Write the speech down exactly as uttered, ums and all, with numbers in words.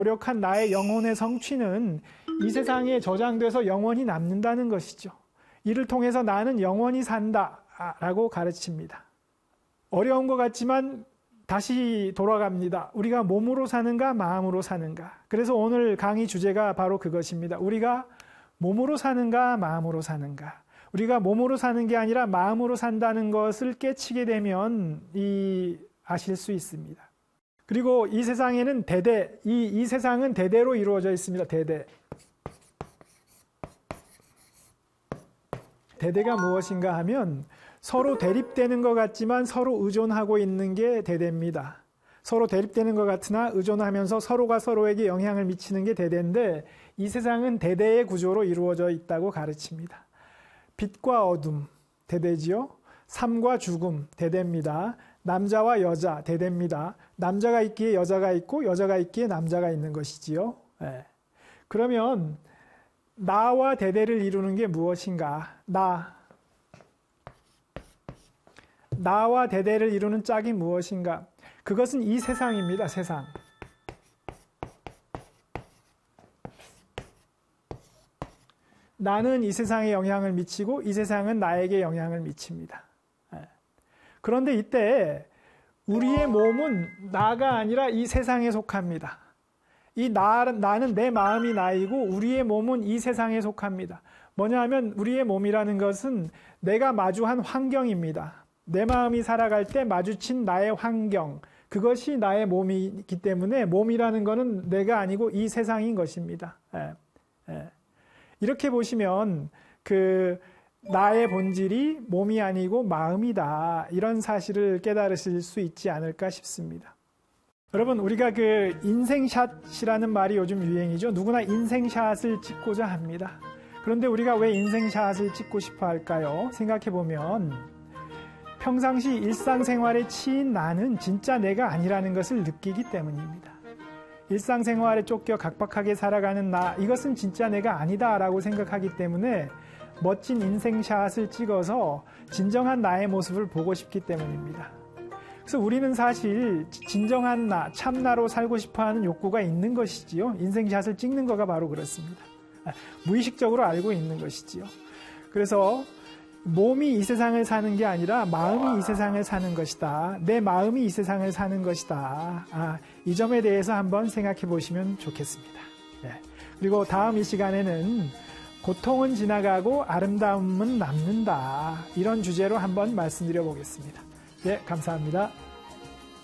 노력한 나의 영혼의 성취는 이 세상에 저장돼서 영원히 남는다는 것이죠. 이를 통해서 나는 영원히 산다라고 가르칩니다. 어려운 것 같지만 다시 돌아갑니다. 우리가 몸으로 사는가 마음으로 사는가. 그래서 오늘 강의 주제가 바로 그것입니다. 우리가 몸으로 사는가 마음으로 사는가. 우리가 몸으로 사는 게 아니라 마음으로 산다는 것을 깨치게 되면 이 아실 수 있습니다. 그리고 이 세상에는 대대, 이, 이 세상은 대대로 이루어져 있습니다. 대대. 대대가 무엇인가 하면 서로 대립되는 것 같지만 서로 의존하고 있는 게 대대입니다. 서로 대립되는 것 같으나 의존하면서 서로가 서로에게 영향을 미치는 게 대대인데 이 세상은 대대의 구조로 이루어져 있다고 가르칩니다. 빛과 어둠, 대대지요. 삶과 죽음, 대대입니다. 남자와 여자, 대대입니다. 남자가 있기에 여자가 있고 여자가 있기에 남자가 있는 것이지요. 네. 그러면 나와 대대를 이루는 게 무엇인가? 나. 나와 대대를 이루는 짝이 무엇인가? 그것은 이 세상입니다. 세상. 나는 이 세상에 영향을 미치고 이 세상은 나에게 영향을 미칩니다. 그런데 이때 우리의 몸은 나가 아니라 이 세상에 속합니다. 이 나, 나는 내 마음이 나이고 우리의 몸은 이 세상에 속합니다. 뭐냐 하면 우리의 몸이라는 것은 내가 마주한 환경입니다. 내 마음이 살아갈 때 마주친 나의 환경, 그것이 나의 몸이기 때문에 몸이라는 것은 내가 아니고 이 세상인 것입니다. 예, 예. 이렇게 보시면 그 나의 본질이 몸이 아니고 마음이다. 이런 사실을 깨달으실 수 있지 않을까 싶습니다. 여러분, 우리가 그 인생샷이라는 말이 요즘 유행이죠. 누구나 인생샷을 찍고자 합니다. 그런데 우리가 왜 인생샷을 찍고 싶어 할까요? 생각해 보면 평상시 일상생활에 치인 나는 진짜 내가 아니라는 것을 느끼기 때문입니다. 일상생활에 쫓겨 각박하게 살아가는 나, 이것은 진짜 내가 아니다라고 생각하기 때문에 멋진 인생샷을 찍어서 진정한 나의 모습을 보고 싶기 때문입니다. 그래서 우리는 사실 진정한 나, 참나로 살고 싶어하는 욕구가 있는 것이지요. 인생샷을 찍는 거가 바로 그렇습니다. 무의식적으로 알고 있는 것이지요. 그래서 몸이 이 세상을 사는 게 아니라 마음이 이 세상을 사는 것이다. 내 마음이 이 세상을 사는 것이다. 아, 이 점에 대해서 한번 생각해 보시면 좋겠습니다. 네. 그리고 다음 이 시간에는 고통은 지나가고 아름다움은 남는다. 이런 주제로 한번 말씀드려 보겠습니다. 네, 감사합니다.